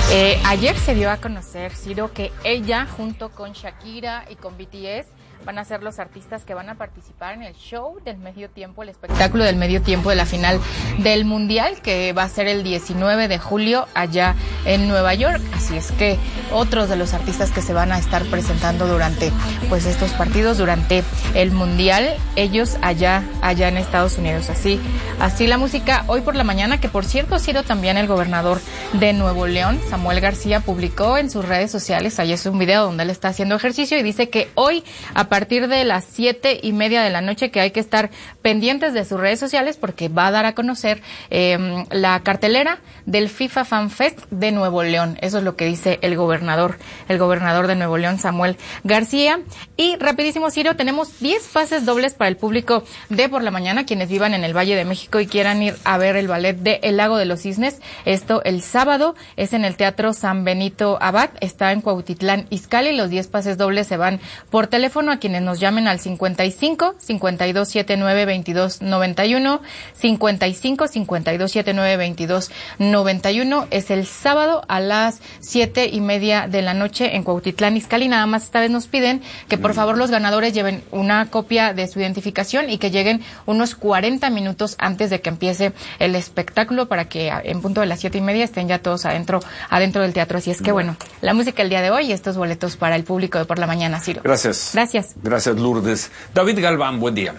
Ayer se dio a conocer, Ciro, que ella, junto con Shakira y con BTS, van a ser los artistas que van a participar en el show del medio tiempo, el espectáculo del medio tiempo de la final del Mundial, que va a ser el 19 de julio allá en Nueva York. Así es que otros de los artistas que se van a estar presentando durante pues estos partidos, durante el Mundial, ellos allá en Estados Unidos. Así la música hoy por la mañana, que por cierto, Ciro, también el gobernador de Nuevo León, Samuel García, publicó en sus redes sociales, ahí es un video donde él está haciendo ejercicio y dice que hoy, a partir de las 7:30 de la noche, que hay que estar pendientes de sus redes sociales porque va a dar a conocer la cartelera del FIFA Fan Fest de Nuevo León. Eso es lo que dice el gobernador de Nuevo León, Samuel García. Y rapidísimo, Ciro, tenemos 10 pases dobles para el público de por la mañana, quienes vivan en el Valle de México y quieran ir a ver el ballet de El Lago de los Cisnes. Esto el sábado es en el Teatro San Benito Abad, está en Cuautitlán Izcalli. Los 10 pases dobles se van por teléfono a quienes nos llamen al 55-5279-2291, 55-5279-2291. Es el sábado a las 7:30 de la noche en Cuautitlán Izcalli. Nada más esta vez nos piden que por favor los ganadores lleven una copia de su identificación y que lleguen unos 40 minutos antes de que empiece el espectáculo para que en punto de las 7:30 estén ya todos adentro del teatro. Así es que bueno, la música el día de hoy y estos boletos para el público de por la mañana, Ciro. Gracias. Gracias, Lourdes. David Galván, buen día.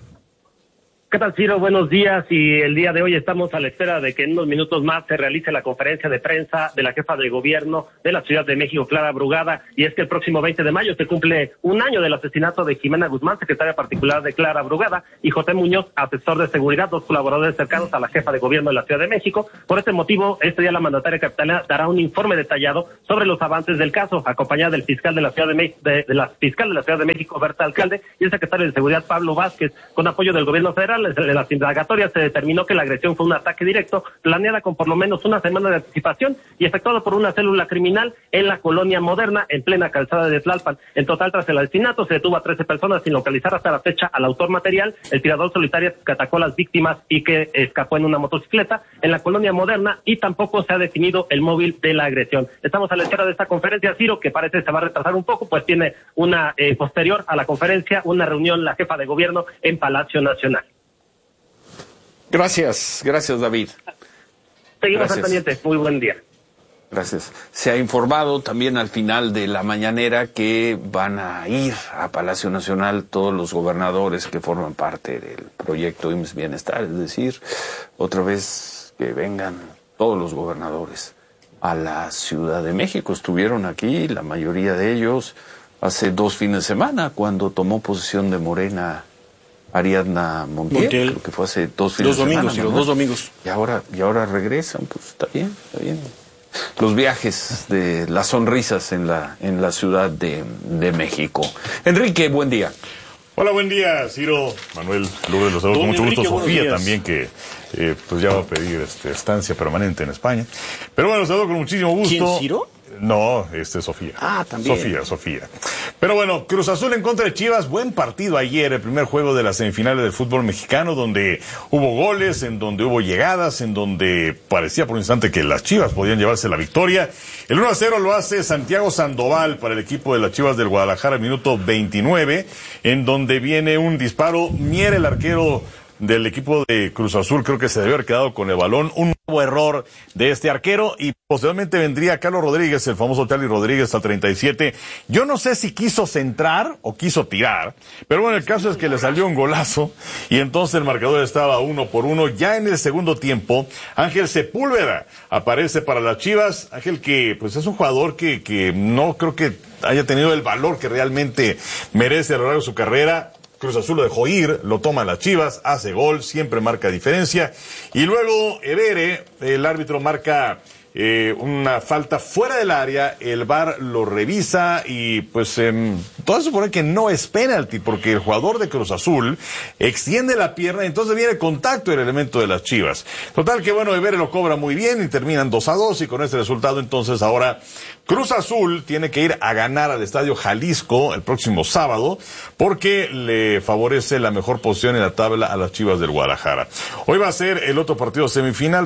¿Qué tal, Ciro? Buenos días. Y el día de hoy estamos a la espera de que en unos minutos más se realice la conferencia de prensa de la jefa de gobierno de la Ciudad de México, Clara Brugada. Y es que el próximo 20 de mayo se cumple un año del asesinato de Jimena Guzmán, secretaria particular de Clara Brugada, y José Muñoz, asesor de seguridad, dos colaboradores cercanos a la jefa de gobierno de la Ciudad de México. Por este motivo, este día la mandataria capitalina dará un informe detallado sobre los avances del caso, acompañada del fiscal de la Ciudad de México, de la fiscal de la Ciudad de México, Berta Alcalde, y el secretario de Seguridad, Pablo Vázquez, con apoyo del gobierno federal. De las indagatorias se determinó que la agresión fue un ataque directo, planeada con por lo menos una semana de anticipación y efectuado por una célula criminal en la colonia Moderna, en plena calzada de Tlalpan. En total, tras el asesinato, se detuvo a 13 personas sin localizar hasta la fecha al autor material, el tirador solitario que atacó a las víctimas y que escapó en una motocicleta en la colonia Moderna, y tampoco se ha definido el móvil de la agresión. Estamos a la espera de esta conferencia, Ciro, que parece se va a retrasar un poco, pues tiene una posterior a la conferencia, una reunión la jefa de gobierno en Palacio Nacional. Gracias, David. Seguimos al pendiente. Muy buen día. Gracias. Se ha informado también al final de la mañanera que van a ir a Palacio Nacional todos los gobernadores que forman parte del proyecto IMSS Bienestar, es decir, otra vez que vengan todos los gobernadores a la Ciudad de México. Estuvieron aquí, la mayoría de ellos, hace 2 fines de semana, cuando tomó posesión de Morena Ariadna Montiel, creo que fue hace 2 fines de semana. 2 domingos. Y ahora regresan, pues está bien. Los viajes de las sonrisas en la Ciudad de México. Enrique, buen día. Hola, buen día, Ciro, Manuel, Lourdes, los saludo con mucho gusto. Sofía también, que pues ya va a pedir estancia permanente en España. Pero bueno, los saludo con muchísimo gusto. ¿Quién, Ciro? No, Sofía. Ah, también. Sofía. Pero bueno, Cruz Azul en contra de Chivas, buen partido ayer, el primer juego de las semifinales del fútbol mexicano, donde hubo goles, en donde hubo llegadas, en donde parecía por un instante que las Chivas podían llevarse la victoria. El 1-0 lo hace Santiago Sandoval para el equipo de las Chivas del Guadalajara, minuto 29, en donde viene un disparo. Mier, el arquero del equipo de Cruz Azul, creo que se debe haber quedado con el balón. Un nuevo error de este arquero, y posteriormente vendría Carlos Rodríguez, el famoso Charly Rodríguez, al 37. Yo no sé si quiso centrar o quiso tirar, pero bueno, el caso es que le salió un golazo y entonces el marcador estaba 1-1. Ya en el segundo tiempo, Ángel Sepúlveda aparece para las Chivas. Ángel, que pues es un jugador que no creo que haya tenido el valor que realmente merece a lo largo de su carrera. Cruz Azul lo dejó ir, lo toman las Chivas, hace gol, siempre marca diferencia. Y luego Evere, el árbitro, marca una falta fuera del área, el VAR lo revisa y pues todo eso supone que no es penalti, porque el jugador de Cruz Azul extiende la pierna y entonces viene contacto el elemento de las Chivas. Total que bueno, Evere lo cobra muy bien y terminan 2-2, y con este resultado entonces ahora Cruz Azul tiene que ir a ganar al Estadio Jalisco el próximo sábado, porque le favorece la mejor posición en la tabla a las Chivas del Guadalajara. Hoy va a ser el otro partido semifinal, Pachuca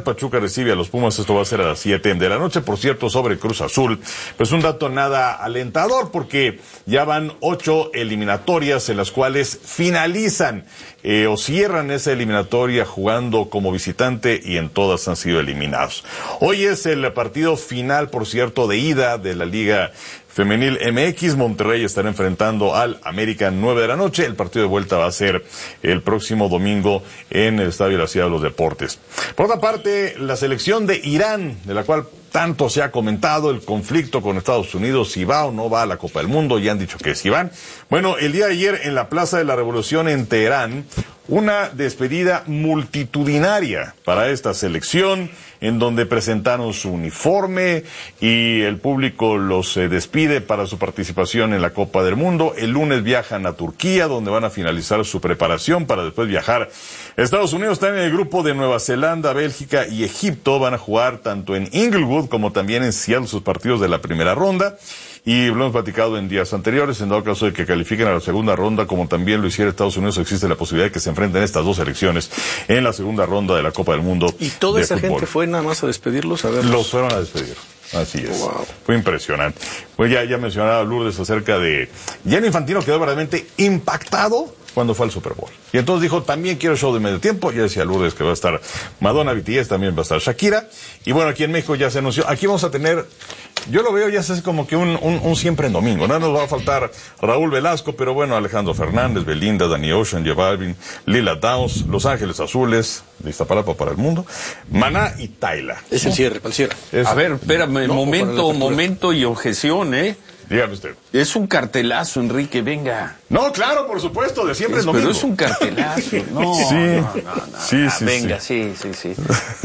recibe a los Pumas, esto va a ser a las 7 de la noche. Por cierto, sobre Cruz Azul, pues un dato nada alentador, porque ya van 8 eliminatorias en las cuales finalizan o cierran esa eliminatoria jugando como visitante, y en todas han sido eliminados. Hoy es el partido final, por cierto, de ida de la Liga Femenil MX. Monterrey estará enfrentando al América 9 de la noche. El partido de vuelta va a ser el próximo domingo en el Estadio de la Ciudad de los Deportes. Por otra parte, la selección de Irán, de la cual tanto se ha comentado, el conflicto con Estados Unidos, si va o no va a la Copa del Mundo, ya han dicho que sí van. Bueno, el día de ayer en la Plaza de la Revolución en Teherán, una despedida multitudinaria para esta selección, en donde presentaron su uniforme y el público los despide para su participación en la Copa del Mundo. El lunes viajan a Turquía, donde van a finalizar su preparación para después viajar a Estados Unidos. Están en el grupo de Nueva Zelanda, Bélgica y Egipto. Van a jugar tanto en Inglewood como también en Seattle sus partidos de la primera ronda. Y lo hemos platicado en días anteriores, en dado caso de que califiquen a la segunda ronda, como también lo hiciera Estados Unidos, existe la posibilidad de que se enfrenten estas dos selecciones en la segunda ronda de la Copa del Mundo. ¿Y toda esa fútbol. gente fue nada más a despedirlos? A verlos. Los fueron a despedir. Así es. Wow. Fue impresionante. Pues ya mencionaba Lourdes acerca de... Gianni Infantino quedó verdaderamente impactado cuando fue al Super Bowl. Y entonces dijo, también quiero show de medio tiempo. Ya decía Lourdes que va a estar Madonna, BTS, también va a estar Shakira. Y bueno, aquí en México ya se anunció. Aquí vamos a tener, yo lo veo ya es como que un siempre en domingo. No nos va a faltar Raúl Velasco, pero bueno, Alejandro Fernández, Belinda, Danny Ocean, J Balvin, Lila Downs, Los Ángeles Azules, de Iztapalapa para el mundo, Maná y Tayla. Es el cierre, para el cierre. A ver, espérame, momento y objeción, Dígame usted. Es un cartelazo, Enrique, venga. No, claro, por supuesto, de siempre en domingo. Pero es un cartelazo. No, sí. No. Sí, venga, sí. Sí.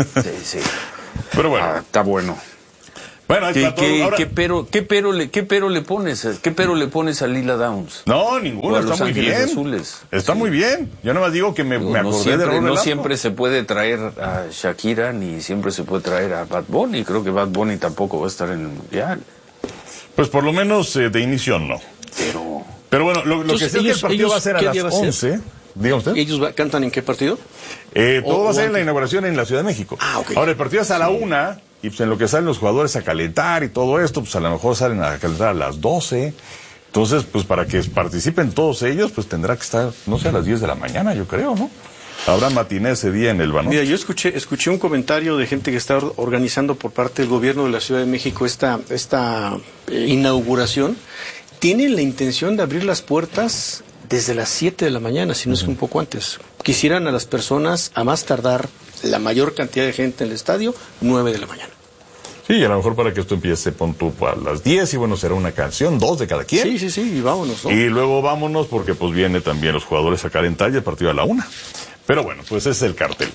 Pero bueno. Está bueno. Bueno, ¿Qué pero le pones a Lila Downs? No, ninguno, está muy bien. Azules. Está muy bien. Yo nada más digo que me acordé de Raúl Velasco. No siempre se puede traer a Shakira, ni siempre se puede traer a Bad Bunny. Creo que Bad Bunny tampoco va a estar en el Mundial. Pues por lo menos de inicio no. Pero bueno, lo que sé es que el partido va a ser a las 11. Diga usted. ¿Ellos cantan en qué partido? Todo va a ser en la inauguración en la Ciudad de México. Ok. Ahora, el partido es a la 1, y pues en lo que salen los jugadores a calentar y todo esto, pues a lo mejor salen a calentar a las 12. Entonces, pues para que participen todos ellos, pues tendrá que estar, no sé, a las 10 de la mañana, yo creo, ¿no? Habrá matiné ese día en el Banorte. Mira, yo escuché un comentario de gente que está organizando por parte del gobierno de la Ciudad de México esta inauguración. Tienen la intención de abrir las puertas desde las 7 de la mañana, si no es que un poco antes. Quisieran a las personas, a más tardar, la mayor cantidad de gente en el estadio, 9 de la mañana. Sí, a lo mejor para que esto empiece, pon tú a las 10, y bueno, será una canción, 2 de cada quien. Sí, y vámonos, ¿no? Y luego vámonos, porque pues viene también los jugadores a calentar y el partido a la 1. Pero bueno, pues ese es el cartel.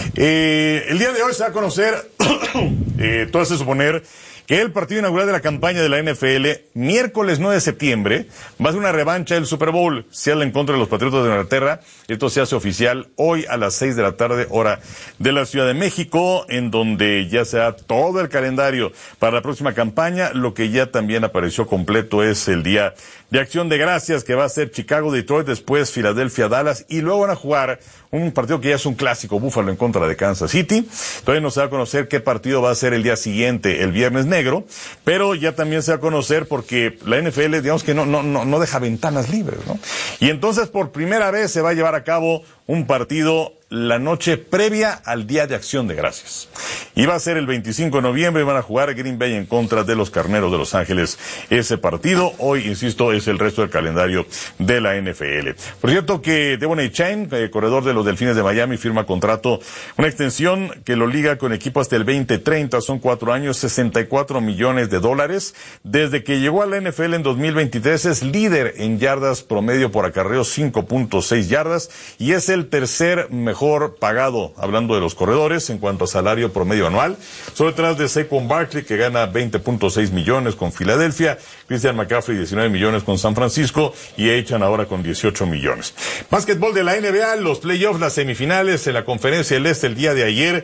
El día de hoy se va a conocer, todo hace suponer que el partido inaugural de la campaña de la NFL, miércoles 9 de septiembre, va a ser una revancha del Super Bowl, Seattle en contra de los Patriotas de Inglaterra. Esto se hace oficial hoy a las 6 de la tarde, hora de la Ciudad de México, en donde ya se da todo el calendario para la próxima campaña. Lo que ya también apareció completo es el Día de Acción de Gracias, que va a ser Chicago, Detroit, después Filadelfia, Dallas, y luego van a jugar un partido que ya es un clásico, Buffalo en contra de Kansas City. Todavía no se va a conocer qué partido va a ser el día siguiente, el Viernes Negro, pero ya también se va a conocer porque la NFL, digamos que no deja ventanas libres, ¿no? Y entonces por primera vez se va a llevar a cabo un partido la noche previa al Día de Acción de Gracias. Y va a ser el 25 de noviembre, van a jugar Green Bay en contra de los Carneros de Los Ángeles ese partido. Hoy, insisto, es el resto del calendario de la NFL. Por cierto que Devon Achane, corredor de los Delfines de Miami, firma contrato, una extensión que lo liga con equipo hasta el 2030, son 4 años, $64 millones. Desde que llegó a la NFL en 2023 es líder en yardas promedio por acarreo, 5.6 yardas, y es el tercer mejor pagado, hablando de los corredores, en cuanto a salario promedio anual. Solo detrás de Saquon Barkley, que gana 20.6 millones con Filadelfia, Christian McCaffrey 19 millones con San Francisco, y Achane ahora con 18 millones. Básquetbol de la NBA, los playoffs, las semifinales en la Conferencia del Este el día de ayer.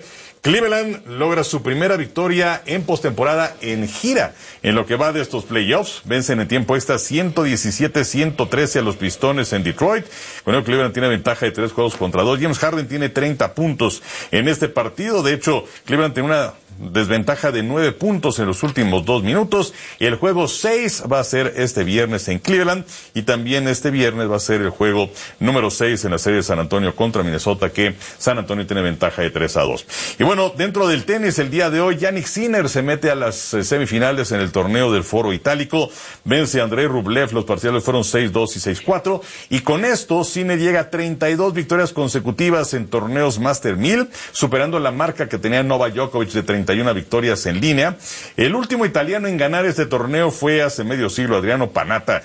Cleveland logra su primera victoria en postemporada en gira. En lo que va de estos playoffs, vencen en tiempo extra 117-113 a los Pistones en Detroit. Con ello, Cleveland tiene ventaja de 3 juegos contra 2. James Harden tiene 30 puntos en este partido. De hecho, Cleveland tiene una desventaja de 9 puntos en los últimos 2 minutos. Y el juego 6 va a ser este viernes en Cleveland, y también este viernes va a ser el juego número 6 en la serie de San Antonio contra Minnesota, que San Antonio tiene ventaja de 3-2. Y bueno, dentro del tenis, el día de hoy, Jannik Sinner se mete a las semifinales en el torneo del Foro Itálico, vence a Andrei Rublev, los parciales fueron 6-2 y 6-4, y con esto Sinner llega a 32 victorias consecutivas en torneos Master 1000, superando la marca que tenía Novak Djokovic de 31 victorias en línea. El último italiano en ganar este torneo fue hace medio siglo, Adriano Panatta,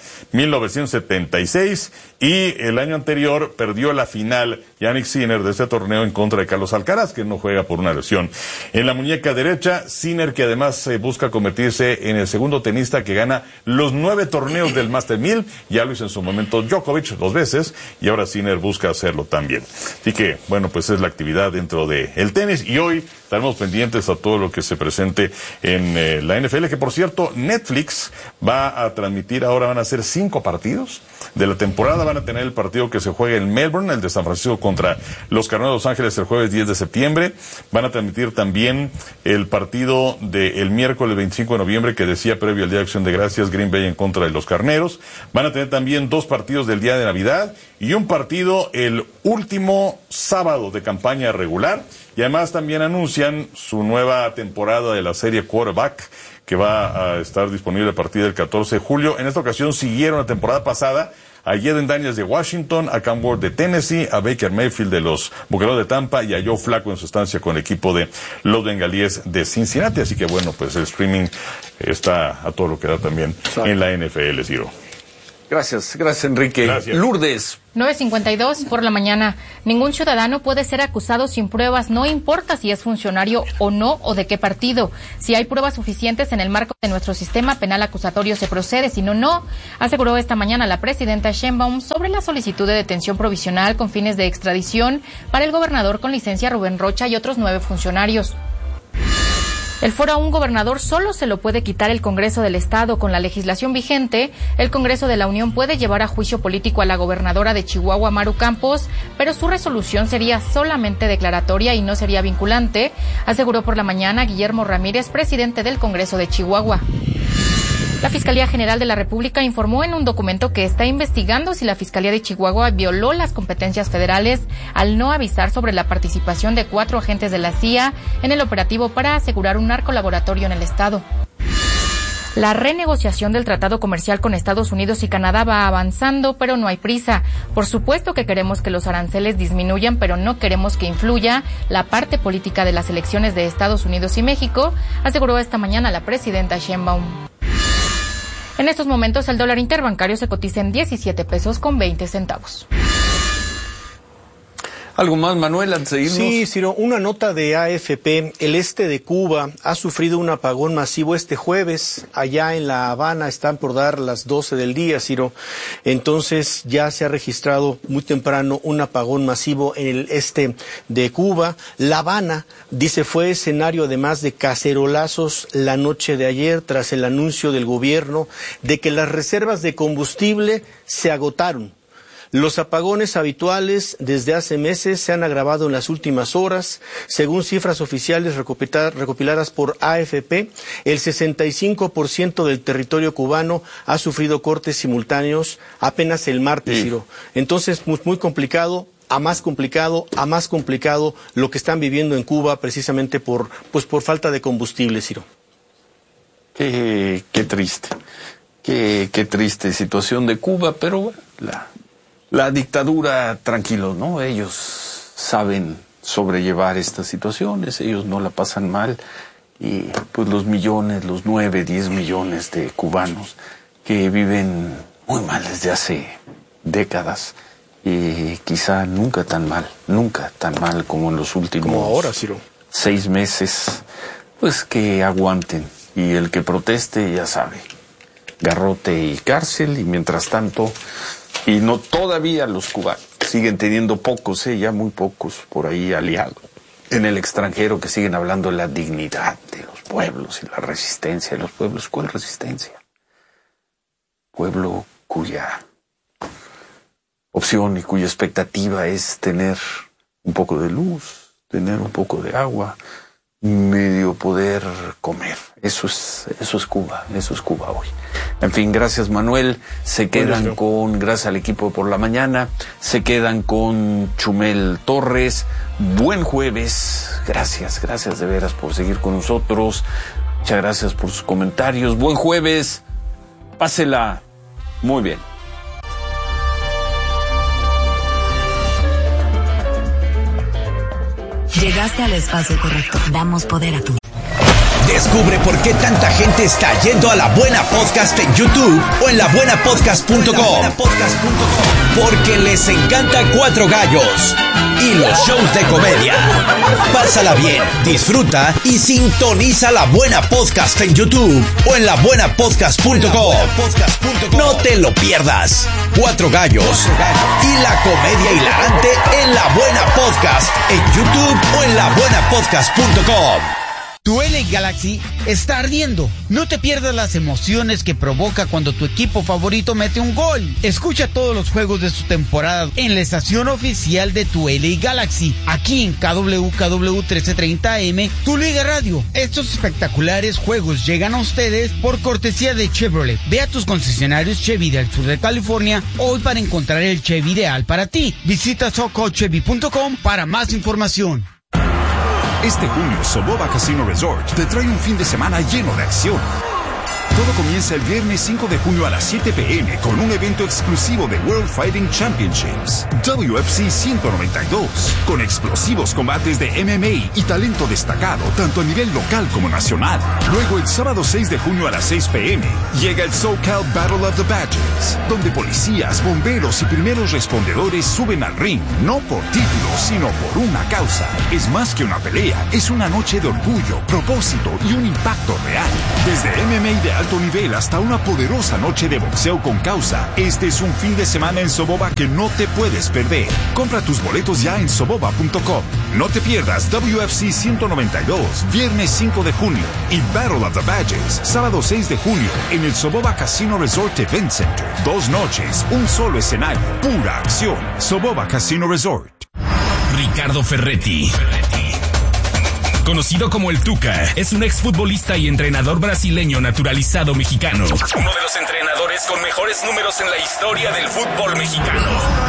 1976, y el año anterior perdió la final Jannik Sinner de este torneo en contra de Carlos Alcaraz, que no juega por una lesión en la muñeca derecha. Sinner, que además busca convertirse en el segundo tenista que gana los 9 torneos del Master 1000, ya lo hizo en su momento Djokovic 2 veces, y ahora Sinner busca hacerlo también. Así que, bueno, pues es la actividad dentro del tenis, y hoy estaremos pendientes a todo lo que se presente en la NFL, que por cierto, Netflix va a transmitir, ahora van a ser 5 partidos de la temporada. Van a tener el partido que se juega en Melbourne, el de San Francisco contra los Carneros de Los Ángeles, el jueves 10 de septiembre. Van a transmitir también el partido del miércoles 25 de noviembre, que decía previo al Día de Acción de Gracias, Green Bay en contra de los Carneros. Van a tener también 2 partidos del día de Navidad y un partido el último sábado de campaña regular. Y además también anuncian su nueva temporada de la serie Quarterback, que va a estar disponible a partir del 14 de julio. En esta ocasión siguieron la temporada pasada a Jaden Daniels de Washington, a Cam Ward de Tennessee, a Baker Mayfield de los Bucaneros de Tampa y a Joe Flacco en su estancia con el equipo de los Bengalíes de Cincinnati. Así que bueno, pues el streaming está a todo lo que da también en la NFL, Ciro. Gracias, Enrique. Gracias. Lourdes. 9:52 por la mañana. Ningún ciudadano puede ser acusado sin pruebas, no importa si es funcionario o no o de qué partido. Si hay pruebas suficientes en el marco de nuestro sistema penal acusatorio se procede, si no, no, aseguró esta mañana la presidenta Sheinbaum sobre la solicitud de detención provisional con fines de extradición para el gobernador con licencia Rubén Rocha y otros 9 funcionarios. El fuero a un gobernador solo se lo puede quitar el Congreso del Estado. Con la legislación vigente, el Congreso de la Unión puede llevar a juicio político a la gobernadora de Chihuahua, Maru Campos, pero su resolución sería solamente declaratoria y no sería vinculante, aseguró por la mañana Guillermo Ramírez, presidente del Congreso de Chihuahua. La Fiscalía General de la República informó en un documento que está investigando si la Fiscalía de Chihuahua violó las competencias federales al no avisar sobre la participación de 4 agentes de la CIA en el operativo para asegurar un narcolaboratorio en el estado. La renegociación del tratado comercial con Estados Unidos y Canadá va avanzando, pero no hay prisa. Por supuesto que queremos que los aranceles disminuyan, pero no queremos que influya la parte política de las elecciones de Estados Unidos y México, aseguró esta mañana la presidenta Sheinbaum. En estos momentos el dólar interbancario se cotiza en 17 pesos con 20 centavos. ¿Algo más, Manuel, antes de irnos? Sí, Ciro, una nota de AFP. El este de Cuba ha sufrido un apagón masivo este jueves. Allá en La Habana están por dar las 12 del día, Ciro. Entonces ya se ha registrado muy temprano un apagón masivo en el este de Cuba. La Habana, dice, fue escenario además de cacerolazos la noche de ayer tras el anuncio del gobierno de que las reservas de combustible se agotaron. Los apagones habituales desde hace meses se han agravado en las últimas horas. Según cifras oficiales recopiladas por AFP, el 65% del territorio cubano ha sufrido cortes simultáneos apenas el martes, Ciro. Entonces, muy complicado. A más complicado lo que están viviendo en Cuba precisamente por falta de combustible, Ciro. Qué triste. Qué triste situación de Cuba, pero bueno, la dictadura, tranquilos, ¿no? Ellos saben sobrellevar estas situaciones, ellos no la pasan mal, y pues los 9, 10 millones de cubanos que viven muy mal desde hace décadas, y quizá nunca tan mal como en los últimos como ahora, Ciro. 6 meses, pues que aguanten, y el que proteste ya sabe, garrote y cárcel, y mientras tanto, y no todavía los cubanos siguen teniendo pocos, ya muy pocos por ahí aliados, en el extranjero que siguen hablando de la dignidad de los pueblos y la resistencia de los pueblos. ¿Cuál resistencia? Pueblo cuya opción y cuya expectativa es tener un poco de luz, tener un poco de agua, medio poder comer. Eso es Cuba hoy. En fin, gracias Manuel. Se quedan gracias al equipo de Por la Mañana, se quedan con Chumel Torres. Buen jueves. Gracias de veras por seguir con nosotros. Muchas gracias por sus comentarios. Buen jueves. Pásela muy bien. Llegaste al espacio correcto. Damos poder a tu. Descubre por qué tanta gente está yendo a La Buena Podcast en YouTube o en labuenapodcast.com. Porque les encanta Cuatro Gallos y los shows de comedia. Pásala bien, disfruta y sintoniza La Buena Podcast en YouTube o en labuenapodcast.com. No te lo pierdas. Cuatro Gallos y la comedia hilarante en La Buena Podcast en YouTube o en labuenapodcast.com. Tu LA Galaxy está ardiendo. No te pierdas las emociones que provoca cuando tu equipo favorito mete un gol. Escucha todos los juegos de su temporada en la estación oficial de tu LA Galaxy, aquí en KWKW 1330M, tu Liga Radio. Estos espectaculares juegos llegan a ustedes por cortesía de Chevrolet. Ve a tus concesionarios Chevy del sur de California hoy para encontrar el Chevy ideal para ti. Visita socochevy.com para más información. Este junio, Soboba Casino Resort te trae un fin de semana lleno de acción. Todo comienza el viernes 5 de junio a las 7 p.m. con un evento exclusivo de World Fighting Championships, WFC 192, con explosivos combates de MMA y talento destacado, tanto a nivel local como nacional. Luego, el sábado 6 de junio a las 6 p.m., llega el SoCal Battle of the Badges, donde policías, bomberos y primeros respondedores suben al ring, no por títulos, sino por una causa. Es más que una pelea, es una noche de orgullo, propósito y un impacto real. Desde MMA de alto nivel hasta una poderosa noche de boxeo con causa. Este es un fin de semana en Soboba que no te puedes perder. Compra tus boletos ya en soboba.com. No te pierdas WFC 192, viernes 5 de junio, y Battle of the Badges, sábado 6 de junio, en el Soboba Casino Resort Event Center. 2 noches, un solo escenario, pura acción. Soboba Casino Resort. Ricardo Ferretti, conocido como el Tuca, es un exfutbolista y entrenador brasileño naturalizado mexicano. Uno de los entrenadores con mejores números en la historia del fútbol mexicano.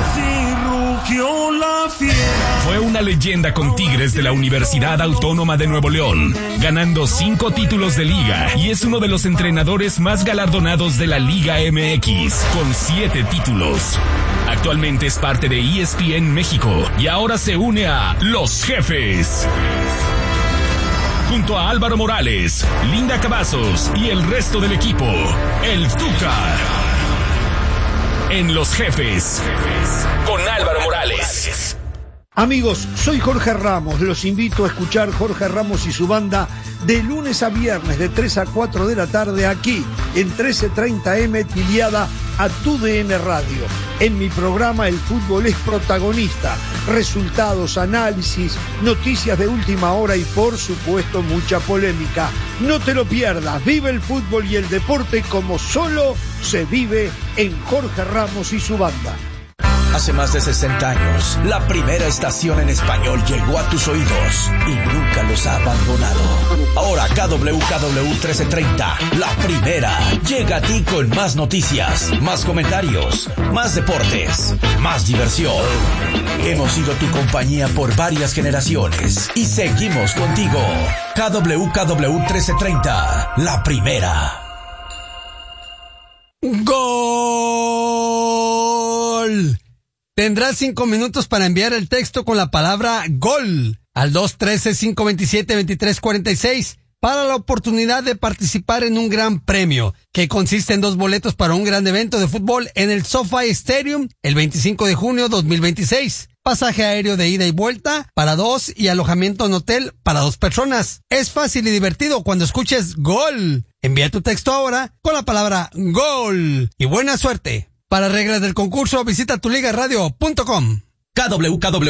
Fue una leyenda con Tigres de la Universidad Autónoma de Nuevo León, ganando 5 títulos de liga, y es uno de los entrenadores más galardonados de la Liga MX, con 7 títulos. Actualmente es parte de ESPN México y ahora se une a Los Jefes. Junto a Álvaro Morales, Linda Cavazos y el resto del equipo, el Tuca. En Los Jefes, con Álvaro Morales. Amigos, soy Jorge Ramos. Los invito a escuchar Jorge Ramos y su banda de lunes a viernes de 3 a 4 de la tarde aquí en 1330M Tiliada a TUDN Radio. En mi programa el fútbol es protagonista. Resultados, análisis, noticias de última hora y por supuesto mucha polémica. No te lo pierdas. Vive el fútbol y el deporte como solo se vive en Jorge Ramos y su banda. Hace más de 60 años, la primera estación en español llegó a tus oídos y nunca los ha abandonado. Ahora KWKW 1330, la primera, llega a ti con más noticias, más comentarios, más deportes, más diversión. Hemos sido tu compañía por varias generaciones y seguimos contigo. KWKW 1330, la primera. ¡Gol! Tendrás 5 minutos para enviar el texto con la palabra GOL al 213-527-2346 para la oportunidad de participar en un gran premio que consiste en 2 boletos para un gran evento de fútbol en el SoFi Stadium el 25 de junio 2026. Pasaje aéreo de ida y vuelta para 2 y alojamiento en hotel para 2 personas. Es fácil y divertido cuando escuches GOL. Envía tu texto ahora con la palabra GOL y buena suerte. Para reglas del concurso, visita tuligaradio.com. KWKW